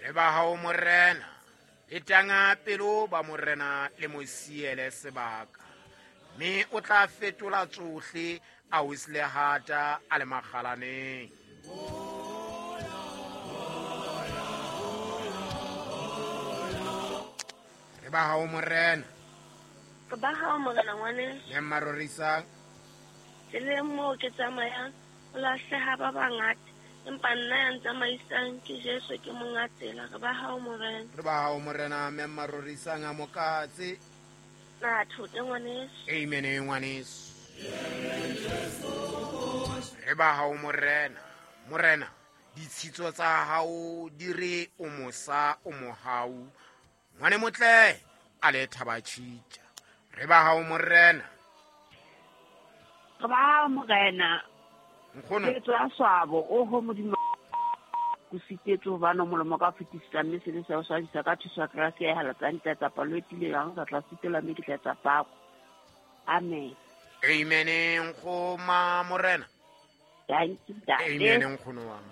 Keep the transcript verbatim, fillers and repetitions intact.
re ba hao morena le tanga pelo ba morena le mosiele sebaka mme o tla fetola tsohle a wislehata a le makgalaneng re ba hao morena Ke ba hao morena ngwane le marorisang se le mo ke tsamayang o lahleha ba bangata empa nna ya ntsamaisang ke Jesu ke mongatela re ba hao morena re ba hao morena mme marorisang a mokatse na thote ngwaneso amen ngwaneso re ba hao morena morena ditshitso tsa hao di re o mosa o mohau ngwane motle a le thabatšitša re ba hao morena Re ba hao morena nkgono ke tla swabo o ho modimo ku sitetso ba no molomo ka fetisisa mme se le sa sa disa ka thusa krasi ya hala tsa ntla tsa palwetile ga ga tla sitela mme ke tla pako amen amen nkgoma morena thank you amen nkgono wa